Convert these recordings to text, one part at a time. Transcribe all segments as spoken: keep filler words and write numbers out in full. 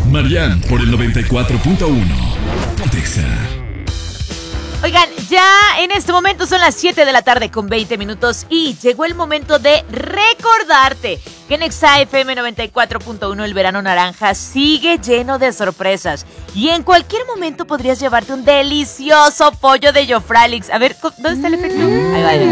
Marian por el noventa y cuatro punto uno. Pontexa. Oigan, ya en este momento son las siete de la tarde con veinte minutos y llegó el momento de recordarte que en Exa F M noventa y cuatro punto uno el verano naranja sigue lleno de sorpresas y en cualquier momento podrías llevarte un delicioso pollo de Jofralix. A ver, ¿dónde está el efecto? Ahí va, ahí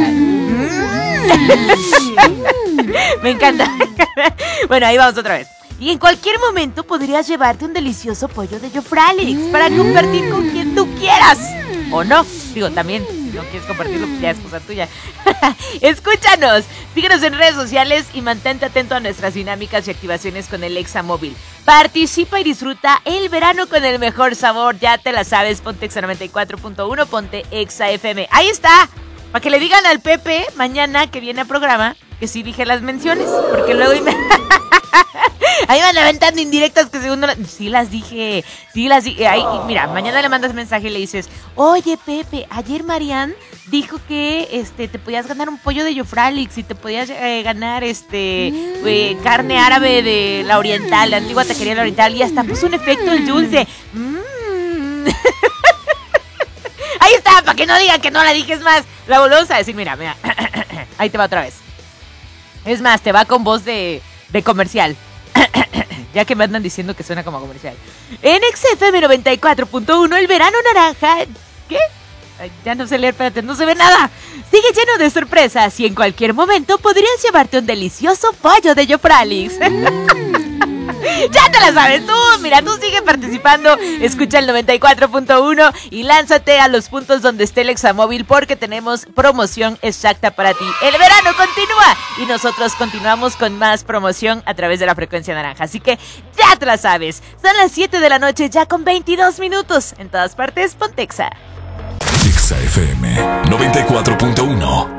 va. Me encanta. Bueno, ahí vamos otra vez. Y en cualquier momento podrías llevarte un delicioso pollo de Jofralix para compartir con quien tú quieras. O no, digo, también, si no quieres compartirlo, pues ya es cosa tuya. Escúchanos, síguenos en redes sociales y mantente atento a nuestras dinámicas y activaciones con el Exa Móvil. Participa y disfruta el verano con el mejor sabor, ya te la sabes, ponte Exa noventa y cuatro punto uno, ponte Exa F M. Ahí está, para que le digan al Pepe mañana que viene a programa que sí dije las menciones, porque luego... Ahí van aventando indirectas que según no las... Sí las dije, sí las dije. Ahí, mira, mañana le mandas mensaje y le dices: oye, Pepe, ayer Marian dijo que este te podías ganar un pollo de Jofralix y te podías eh, ganar este eh, carne árabe de la Oriental, la antigua taquería de la Oriental, y hasta puso un efecto el dulce. Mm. Ahí está, para que no digan que no la dije. Es más, la volvemos a decir, mira, mira. Ahí te va otra vez. Es más, te va con voz de, de comercial. Ya que me andan diciendo que suena como comercial. En Exa F M noventa y cuatro punto uno, el verano naranja... ¿Qué? Ay, ya no sé leer, espérate, no se ve nada. Sigue lleno de sorpresas y en cualquier momento podrías llevarte un delicioso pollo de Jofralix. Ya te la sabes tú, mira, tú sigue participando, escucha el noventa y cuatro punto uno y lánzate a los puntos donde esté el Examóvil porque tenemos promoción exacta para ti. El verano continúa y nosotros continuamos con más promoción a través de la frecuencia naranja, así que ya te la sabes. Son las siete de la noche ya con veintidós minutos, en todas partes, ponte Exa. Exa F M noventa y cuatro punto uno.